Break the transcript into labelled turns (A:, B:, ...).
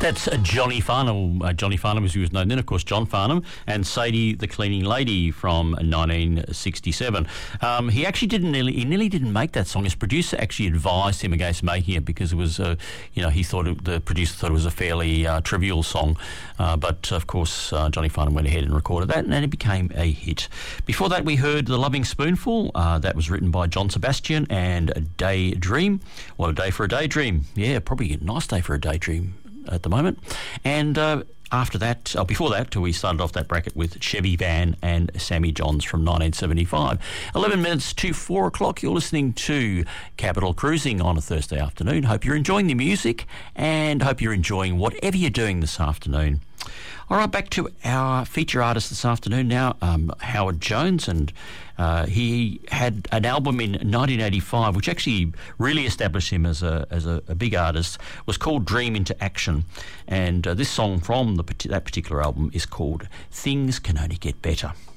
A: That's Johnny Farnham. Johnny Farnham, as he was known then, of course, John Farnham, and Sadie the Cleaning Lady from 1967. He actually nearly didn't make that song. His producer actually advised him against making it because it was, he thought the producer thought it was a fairly trivial song. But of course, Johnny Farnham went ahead and recorded that, and it became a hit. Before that, we heard The Loving Spoonful. That was written by John Sebastian and Daydream. What a day for a daydream. Yeah, probably a nice day for a daydream at the moment. And before that, we started off that bracket with Chevy Van and Sammy Johns from 1975. 11 minutes to 4 o'clock, you're listening to Capital Cruising on a Thursday afternoon. Hope you're enjoying the music and hope you're enjoying whatever you're doing this afternoon. All right, back to our feature artist this afternoon now, Howard Jones, and he had an album in 1985 which actually really established him as a big artist. It was called Dream into Action, and this song from that particular album is called Things Can Only Get Better.